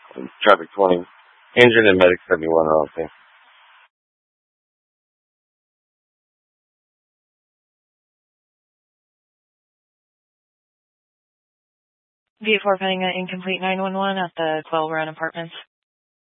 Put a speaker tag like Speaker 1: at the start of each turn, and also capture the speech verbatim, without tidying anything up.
Speaker 1: Traffic twenty. Injured and medic seventy-one are on scene.
Speaker 2: V four pending an incomplete nine one one at the twelve Run Apartments.